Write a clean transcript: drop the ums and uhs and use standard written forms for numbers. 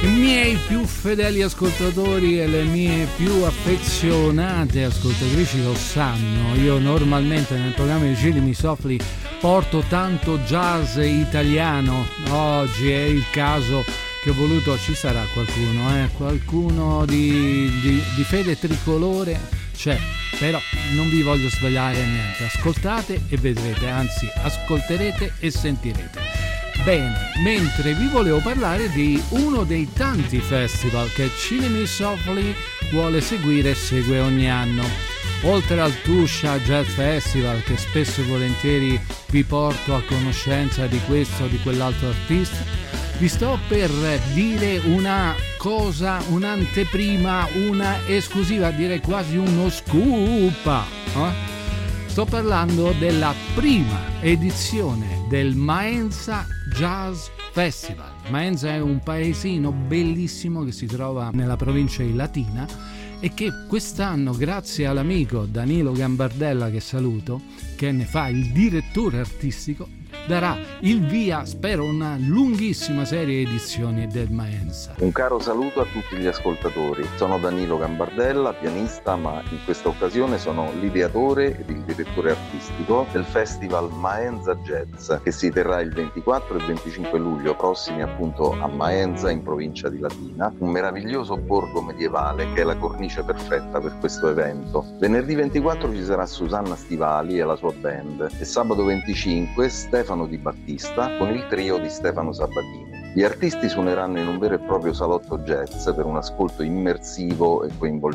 I miei più fedeli ascoltatori e le mie più affezionate ascoltatrici lo sanno. Io normalmente nel programma di Chili Softly porto tanto jazz italiano. Oggi è il caso che ho voluto, ci sarà qualcuno di fede tricolore c'è, però non vi voglio svegliare niente. Ascoltate e vedrete, anzi ascolterete e sentirete. Bene, mentre vi volevo parlare di uno dei tanti festival che Chili Softly vuole seguire e segue ogni anno. Oltre al Tuscia Jazz Festival, che spesso e volentieri vi porto a conoscenza di questo o di quell'altro artista, vi sto per dire una cosa, un'anteprima, una esclusiva, direi quasi uno scoop. Sto parlando della prima edizione del Maenza Jazz Festival. Maenza è un paesino bellissimo che si trova nella provincia di Latina e che quest'anno, grazie all'amico Danilo Gambardella, che saluto, che ne fa il direttore artistico, darà il via, spero, una lunghissima serie di edizioni del Maenza. Un caro saluto a tutti gli ascoltatori. Sono Danilo Gambardella, pianista, ma in questa occasione sono l'ideatore ed il direttore artistico del Festival Maenza Jazz, che si terrà il 24 e 25 luglio prossimi appunto a Maenza, in provincia di Latina, un meraviglioso borgo medievale che è la cornice perfetta per questo evento. Venerdì 24 ci sarà Susanna Stivali e la sua band e sabato 25 Stefano Di Battista con il trio di Stefano Sabatini. Gli artisti suoneranno in un vero e proprio salotto jazz per un ascolto immersivo e coinvolgente.